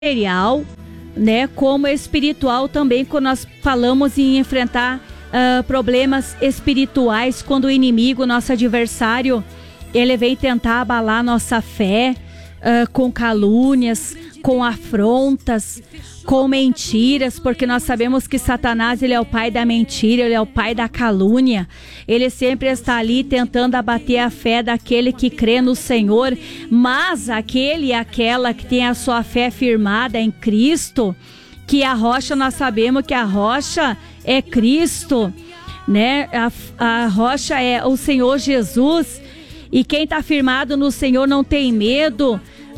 material, né, como espiritual também, quando nós falamos em enfrentar problemas espirituais, quando o inimigo, nosso adversário, ele vem tentar abalar nossa fé com calúnias, com afrontas, com mentiras, porque nós sabemos que Satanás, ele é o pai da mentira, ele é o pai da calúnia. Ele sempre está ali tentando abater a fé daquele que crê no Senhor, mas aquele e aquela que tem a sua fé firmada em Cristo, que a rocha, nós sabemos que a rocha é Cristo, né? A rocha é o Senhor Jesus, e quem está firmado no Senhor não tem medo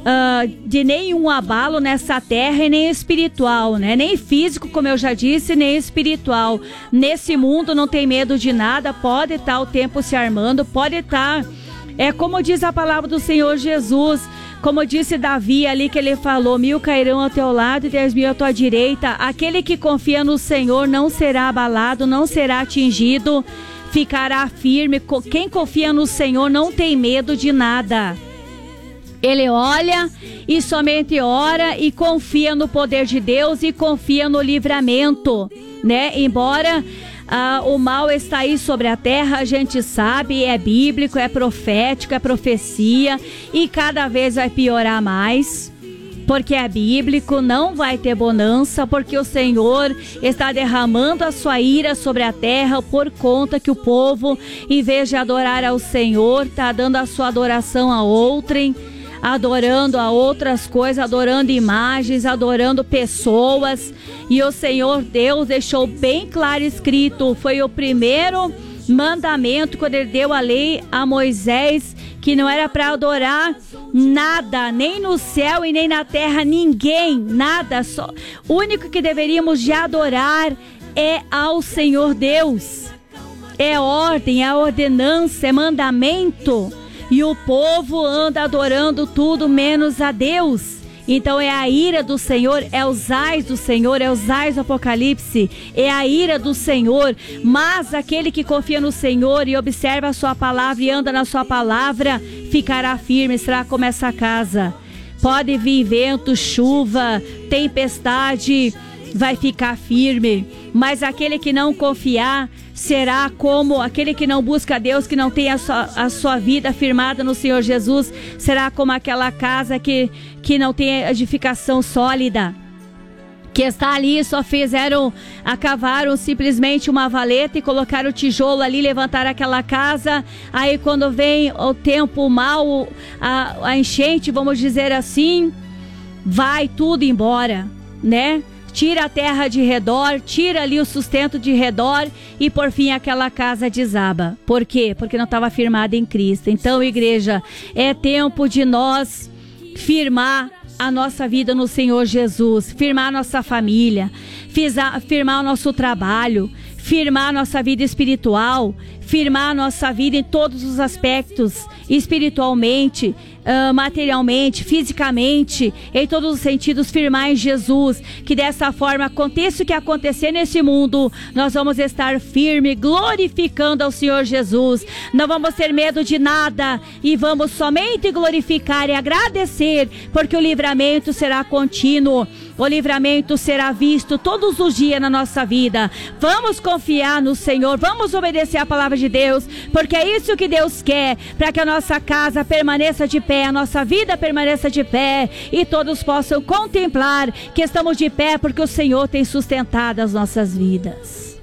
de nenhum abalo nessa terra, e nem espiritual, né? Nem físico, como eu já disse, nem espiritual. Nesse mundo não tem medo de nada. Pode estar o tempo se armando, pode estar, como diz a palavra do Senhor Jesus, como disse Davi ali, que ele falou: 1000 cairão ao teu lado e 10.000 à tua direita. Aquele que confia no Senhor não será abalado, não será atingido, ficará firme. Quem confia no Senhor não tem medo de nada. Ele olha e somente ora e confia no poder de Deus e confia no livramento, né? Embora o mal está aí sobre a terra, a gente sabe, é bíblico, é profético, é profecia, e cada vez vai piorar mais, porque é bíblico, não vai ter bonança, porque o Senhor está derramando a sua ira sobre a terra, por conta que o povo, em vez de adorar ao Senhor, está dando a sua adoração a outrem, adorando a outras coisas, adorando imagens, adorando pessoas. E o Senhor Deus deixou bem claro escrito, foi o primeiro mandamento, quando ele deu a lei a Moisés, que não era para adorar nada, nem no céu e nem na terra, ninguém, nada. Só o único que deveríamos de adorar é ao Senhor Deus. É ordem, é ordenança, é mandamento. E o povo anda adorando tudo menos a Deus. Então é a ira do Senhor, é os ais do Senhor, é os ais do Apocalipse, é a ira do Senhor. Mas aquele que confia no Senhor e observa a sua palavra e anda na sua palavra, ficará firme, será como essa casa. Pode vir vento, chuva, tempestade, vai ficar firme. Mas aquele que não confiar será como aquele que não busca a Deus, que não tem a sua vida firmada no Senhor Jesus, será como aquela casa que não tem edificação sólida, que está ali, só cavaram simplesmente uma valeta e colocaram o tijolo ali, levantaram aquela casa. Aí quando vem o tempo mau, a enchente, vamos dizer assim, vai tudo embora, né? Tira a terra de redor, tira ali o sustento de redor, e por fim aquela casa desaba. Por quê? Porque não estava firmada em Cristo. Então, igreja, é tempo de nós firmar a nossa vida no Senhor Jesus, firmar a nossa família, firmar o nosso trabalho, firmar a nossa vida espiritual, firmar a nossa vida em todos os aspectos, espiritualmente, materialmente, fisicamente, em todos os sentidos, firmar em Jesus, que dessa forma, aconteça o que acontecer nesse mundo, nós vamos estar firme, glorificando ao Senhor Jesus. Não vamos ter medo de nada e vamos somente glorificar e agradecer, porque o livramento será contínuo, o livramento será visto todos os dias na nossa vida. Vamos confiar no Senhor, vamos obedecer a palavra de Deus, porque é isso que Deus quer, para que a nossa casa permaneça de pé, a nossa vida permaneça de pé, e todos possam contemplar que estamos de pé, porque o Senhor tem sustentado as nossas vidas.